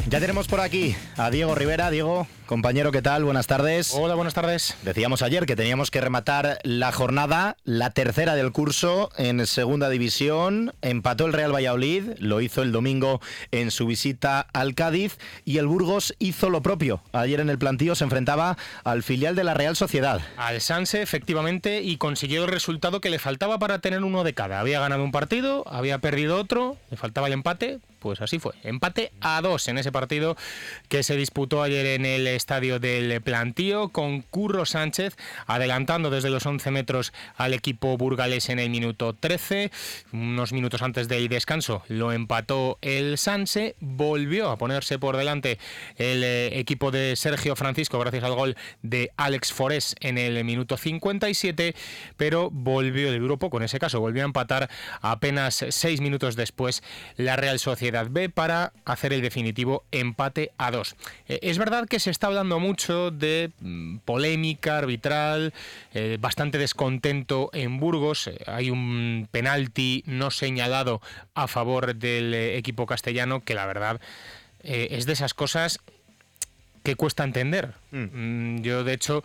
Ya tenemos por aquí a Diego Rivera. Diego, compañero, ¿qué tal? Buenas tardes. Hola, buenas tardes. Decíamos ayer que teníamos que rematar la jornada, la tercera del curso en segunda división. Empató el Real Valladolid, lo hizo el domingo en su visita al Cádiz, y el Burgos hizo lo propio. Ayer en el plantío se enfrentaba al filial de la Real Sociedad. Al Sanse, efectivamente, y consiguió el resultado que le faltaba para tener uno de cada. Había ganado un partido, había perdido otro, le faltaba el empate. Pues así fue, empate a 2 en ese partido que se disputó ayer en el estadio del Plantío, con Curro Sánchez adelantando desde los 11 metros al equipo burgalés en el minuto 13. Unos minutos antes del descanso lo empató el Sanse, volvió a ponerse por delante el equipo de Sergio Francisco gracias al gol de Àlex Forés en el minuto 57, pero volvió, le duró poco en ese caso, volvió a empatar apenas 6 minutos después la Real Sociedad B para hacer el definitivo empate a 2. Es verdad que se está hablando mucho de polémica arbitral, bastante descontento en Burgos. Hay un penalti no señalado a favor del equipo castellano que la verdad es de esas cosas que cuesta entender. Yo de hecho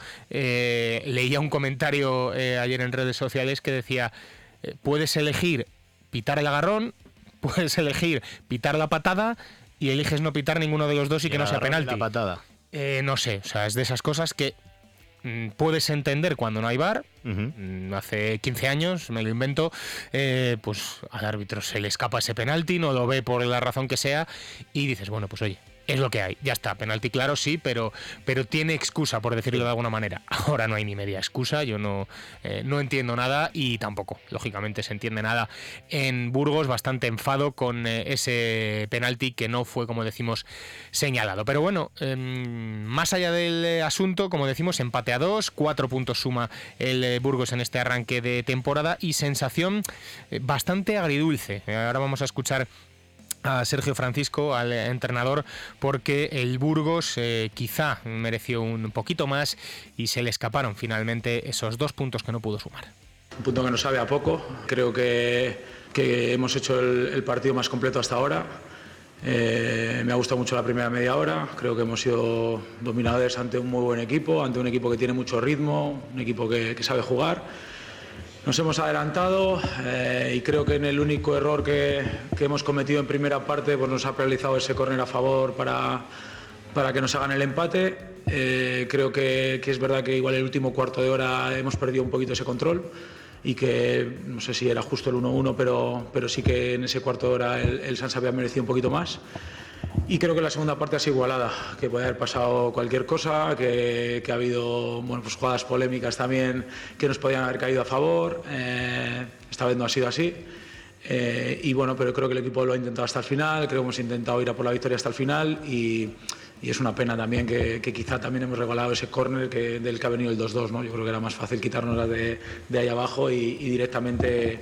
leía un comentario ayer en redes sociales que decía puedes elegir pitar el agarrón, puedes elegir pitar la patada y eliges no pitar ninguno de los dos y que no sea penalti. La patada. No sé, o sea, es de esas cosas que puedes entender cuando no hay VAR. Hace 15 años, me lo invento, pues al árbitro se le escapa ese penalti, no lo ve por la razón que sea y dices, bueno, pues oye, es lo que hay, ya está, penalti claro sí, pero tiene excusa, por decirlo de alguna manera. Ahora no hay ni media excusa, yo no entiendo nada y tampoco, lógicamente, se entiende nada en Burgos, bastante enfado con ese penalti que no fue, como decimos, señalado. Pero bueno, más allá del asunto, como decimos, empate a 2, 4 puntos suma el Burgos en este arranque de temporada y sensación bastante agridulce. Ahora vamos a escuchar a Sergio Francisco, al entrenador, porque el Burgos quizá mereció un poquito más y se le escaparon finalmente esos 2 puntos que no pudo sumar. Un punto que nos sabe a poco. Creo que hemos hecho el partido más completo hasta ahora. Me ha gustado mucho la primera media hora. Creo que hemos sido dominadores ante un muy buen equipo, ante un equipo que tiene mucho ritmo, un equipo que sabe jugar. Nos hemos adelantado y creo que en el único error que hemos cometido en primera parte pues nos ha penalizado ese córner a favor para que nos hagan el empate. Creo que es verdad que igual el último cuarto de hora hemos perdido un poquito ese control y que no sé si era justo el 1-1, pero sí que en ese cuarto de hora el Sanse había merecido un poquito más. Y creo que la segunda parte ha sido igualada, que puede haber pasado cualquier cosa, que ha habido pues jugadas polémicas también que nos podían haber caído a favor. Esta vez no ha sido así. Y bueno, pero creo que el equipo lo ha intentado hasta el final, creo que hemos intentado ir a por la victoria hasta el final y es una pena también que quizá también hemos regalado ese córner del que ha venido el 2-2, ¿no? Yo creo que era más fácil quitarnos de ahí abajo y directamente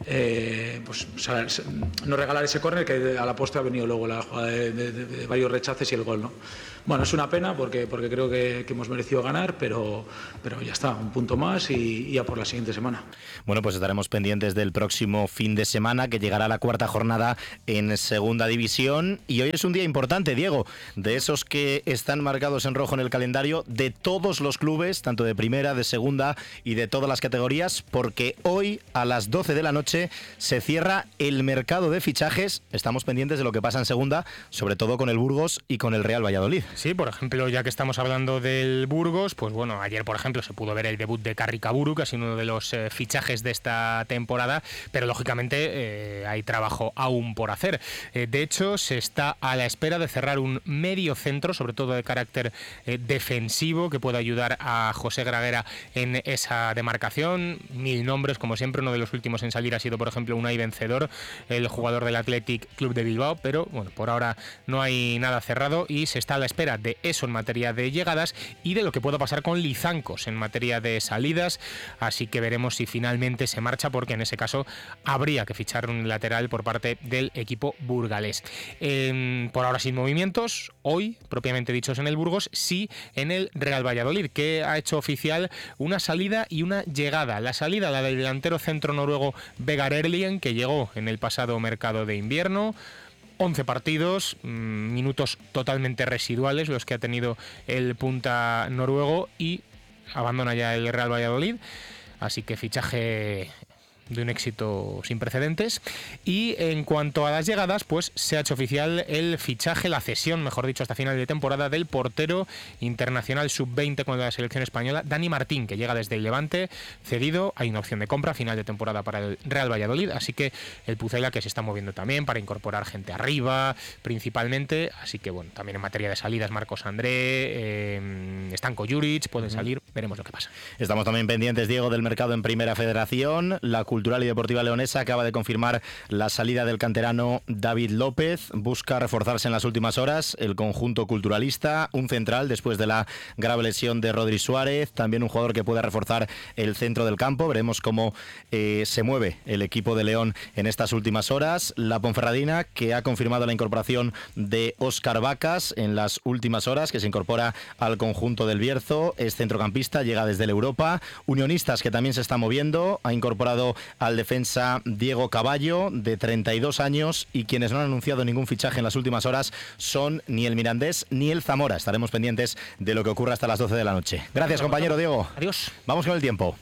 pues no regalar ese córner, que a la postre ha venido luego la jugada de varios rechaces y el gol, ¿no? Bueno, es una pena porque creo que hemos merecido ganar, pero ya está, un punto más y a por la siguiente semana. Bueno, pues estaremos pendientes del próximo fin de semana, que llegará la cuarta jornada en segunda división, y hoy es un día importante, Diego, de esos que están marcados en rojo en el calendario de todos los clubes, tanto de primera, de segunda y de todas las categorías, porque hoy a las 12 de la noche se cierra el mercado de fichajes. Estamos pendientes de lo que pasa en segunda, sobre todo con el Burgos y con el Real Valladolid. Sí, por ejemplo, ya que estamos hablando del Burgos, pues bueno, ayer por ejemplo se pudo ver el debut de Carricaburu, que ha sido uno de los fichajes de esta temporada, pero lógicamente hay trabajo aún por hacer. De hecho, se está a la espera de cerrar un medio centro, sobre todo de carácter defensivo, que pueda ayudar a José Graguera en esa demarcación. 1000 nombres, como siempre. Uno de los últimos en salir ha sido, por ejemplo, Unai Vencedor, el jugador del Athletic Club de Bilbao, pero bueno, por ahora no hay nada cerrado y se está a la espera de eso en materia de llegadas y de lo que pueda pasar con Lizancos en materia de salidas, así que veremos si finalmente se marcha, porque en ese caso habría que fichar un lateral por parte del equipo burgalés. Por ahora sin movimientos, hoy propiamente dichos en el Burgos, sí en el Real Valladolid, que ha hecho oficial una salida y una llegada. La salida, la del delantero centro noruego Vegard Erlien, que llegó en el pasado mercado de invierno. 11 partidos, minutos totalmente residuales los que ha tenido el punta noruego, y abandona ya el Real Valladolid. Así que fichaje de un éxito sin precedentes. Y en cuanto a las llegadas, pues se ha hecho oficial el fichaje, la cesión, mejor dicho, hasta final de temporada, del portero internacional sub-20 con la selección española, Dani Martín, que llega desde el Levante, cedido. Hay una opción de compra a final de temporada para el Real Valladolid, así que el Pucela, que se está moviendo también para incorporar gente arriba, principalmente. Así que bueno, también en materia de salidas, Marcos André, Stanko Juric pueden salir, veremos lo que pasa. Estamos también pendientes, Diego, del mercado en Primera Federación. La Cultural y Deportiva Leonesa acaba de confirmar la salida del canterano David López. Busca reforzarse en las últimas horas el conjunto culturalista, un central después de la grave lesión de Rodri Suárez, también un jugador que pueda reforzar el centro del campo. Veremos cómo se mueve el equipo de León en estas últimas horas. La Ponferradina, que ha confirmado la incorporación de Óscar Vacas en las últimas horas, que se incorpora al conjunto del Bierzo, es centrocampista, llega desde el Europa. Unionistas, que también se está moviendo, ha incorporado al defensa Diego Caballo, de 32 años, y quienes no han anunciado ningún fichaje en las últimas horas son ni el Mirandés ni el Zamora. Estaremos pendientes de lo que ocurra hasta las 12 de la noche. Gracias, compañero Diego. Adiós. Vamos con el tiempo.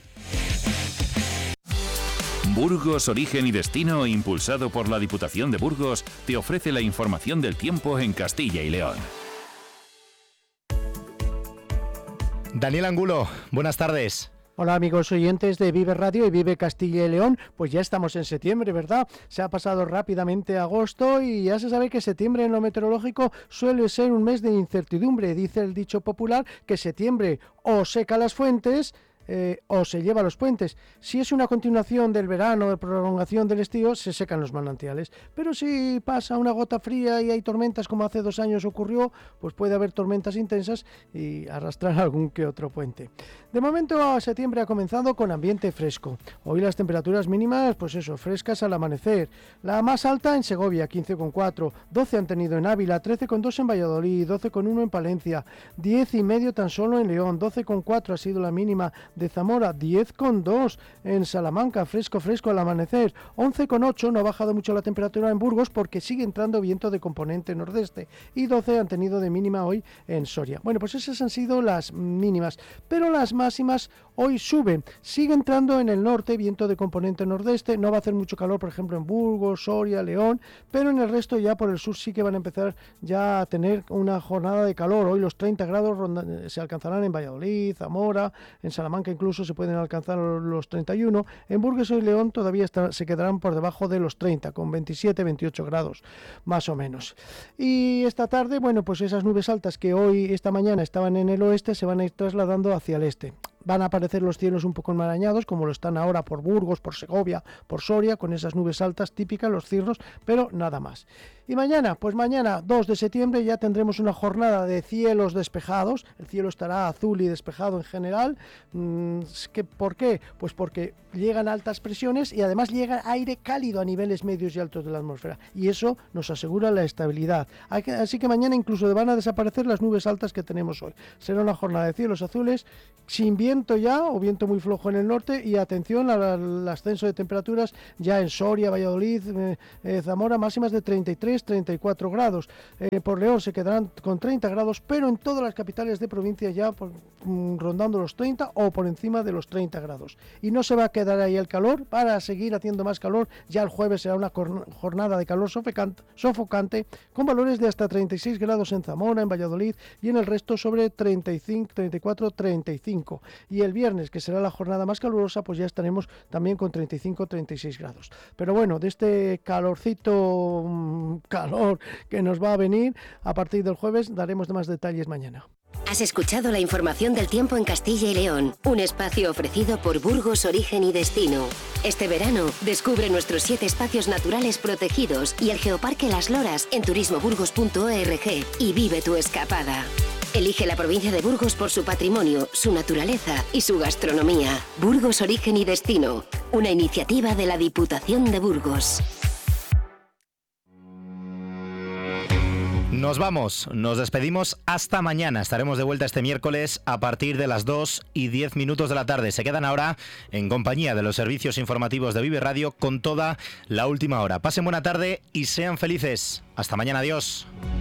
Burgos, Origen y Destino, impulsado por la Diputación de Burgos, te ofrece la información del tiempo en Castilla y León. Daniel Angulo, buenas tardes. Hola amigos oyentes de Vive Radio y Vive Castilla y León. Pues ya estamos en septiembre, ¿verdad? Se ha pasado rápidamente agosto y ya se sabe que septiembre en lo meteorológico suele ser un mes de incertidumbre. Dice el dicho popular que septiembre o seca las fuentes o se lleva los puentes. Si es una continuación del verano, de prolongación del estío, se secan los manantiales. Pero si pasa una gota fría y hay tormentas, como hace 2 años ocurrió, pues puede haber tormentas intensas y arrastrar algún que otro puente. De momento, septiembre ha comenzado con ambiente fresco. Hoy las temperaturas mínimas, pues eso, frescas al amanecer. La más alta en Segovia, 15,4. 12 han tenido en Ávila, 13,2 en Valladolid, 12,1 en Palencia, 10,5 tan solo en León, 12,4 ha sido la mínima de Zamora, 10,2 en Salamanca, fresco al amanecer, 11,8, no ha bajado mucho la temperatura en Burgos porque sigue entrando viento de componente nordeste, y 12 han tenido de mínima hoy en Soria. Bueno, pues esas han sido las mínimas, pero las máximas hoy suben, sigue entrando en el norte viento de componente nordeste, no va a hacer mucho calor por ejemplo en Burgos, Soria, León, pero en el resto ya por el sur sí que van a empezar ya a tener una jornada de calor. Hoy los 30 grados se alcanzarán en Valladolid, Zamora, en Salamanca incluso se pueden alcanzar los 31, en Burgos y León todavía se quedarán por debajo de los 30, con 27, 28 grados más o menos. Y esta tarde, bueno, pues esas nubes altas que esta mañana estaban en el oeste se van a ir trasladando hacia el este. Van a aparecer los cielos un poco enmarañados, como lo están ahora por Burgos, por Segovia, por Soria, con esas nubes altas típicas, los cirros, pero nada más. Y mañana, pues mañana, 2 de septiembre, ya tendremos una jornada de cielos despejados. El cielo estará azul y despejado en general. ¿Por qué? Pues porque llegan altas presiones y además llega aire cálido a niveles medios y altos de la atmósfera. Y eso nos asegura la estabilidad. Así que mañana incluso van a desaparecer las nubes altas que tenemos hoy. Será una jornada de cielos azules, sin viento ya, o viento muy flojo en el norte, y atención al ascenso de temperaturas ya en Soria, Valladolid, Zamora, máximas de 33, 34 grados. Por León se quedarán con 30 grados, pero en todas las capitales de provincia ya rondando los 30 o por encima de los 30 grados. Y no se va a quedar ahí el calor, para seguir haciendo más calor. Ya el jueves será una jornada de calor sofocante, con valores de hasta 36 grados en Zamora, en Valladolid, y en el resto sobre 35, 34, 35. Y el viernes, que será la jornada más calurosa, pues ya estaremos también con 35, 36 grados. Pero bueno, de este calor que nos va a venir a partir del jueves, daremos más detalles mañana. Has escuchado la información del tiempo en Castilla y León, un espacio ofrecido por Burgos, Origen y Destino. Este verano, descubre nuestros 7 espacios naturales protegidos y el Geoparque Las Loras en turismoburgos.org y vive tu escapada. Elige la provincia de Burgos por su patrimonio, su naturaleza y su gastronomía. Burgos, Origen y Destino, una iniciativa de la Diputación de Burgos. Nos vamos, nos despedimos hasta mañana. Estaremos de vuelta este miércoles a partir de las 2:10 de la tarde. Se quedan ahora en compañía de los servicios informativos de Vive Radio con toda la última hora. Pasen buena tarde y sean felices. Hasta mañana, adiós.